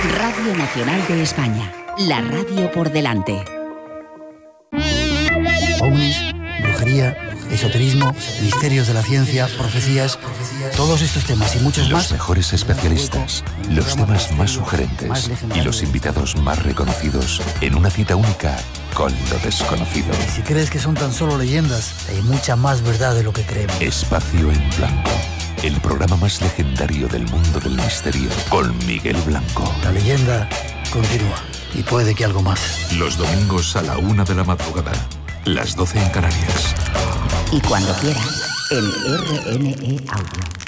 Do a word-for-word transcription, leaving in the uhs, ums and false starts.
Radio Nacional de España. La radio por delante. Ovnis, brujería, esoterismo, misterios de la ciencia, profecías, todos estos temas y muchos los más. Los mejores especialistas, los temas más sugerentes y los invitados más reconocidos en una cita única con lo desconocido. Y si crees que son tan solo leyendas, hay mucha más verdad de lo que creemos. Espacio en Blanco, el programa más legendario del mundo del misterio, con Miguel Blanco. La leyenda continúa y puede que algo más. Los domingos a la una de la madrugada, las doce en Canarias. Y cuando quieras, en R N E Audio.